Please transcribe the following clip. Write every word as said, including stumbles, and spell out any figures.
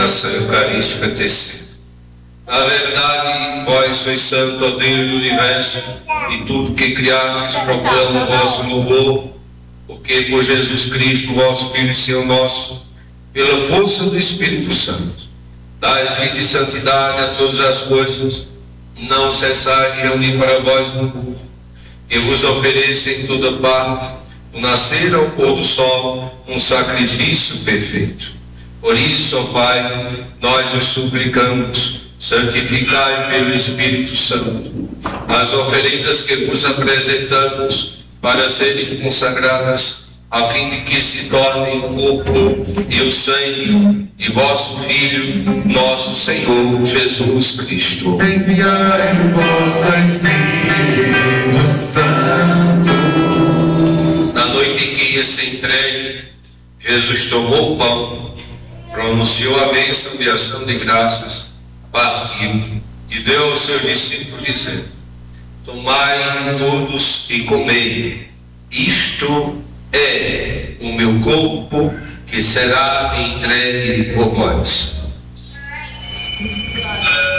oração eucarística terceira. Na verdade, vós sois santo, ó Deus do universo, e tudo que criastes proclama o vosso louvor, porque por Jesus Cristo, vosso Filho e Senhor nosso, pela força do Espírito Santo, dais vida e santidade a todas as coisas, não cessai de reunir para vós no mundo, que vos ofereça em toda parte, do nascer ao pôr do sol, um sacrifício perfeito. Por isso, ó Pai, nós os suplicamos, santificai pelo Espírito Santo as oferendas que vos apresentamos para serem consagradas, a fim de que se tornem o corpo e o sangue de vosso Filho, nosso Senhor Jesus Cristo. Enviai o vosso Espírito Santo. Na noite em que ia ser entregue, Jesus tomou o pão, pronunciou a bênção de ação de graças, partiu e deu aos seus discípulos, dizendo: tomai todos e comei, isto é o meu corpo que será entregue por vós.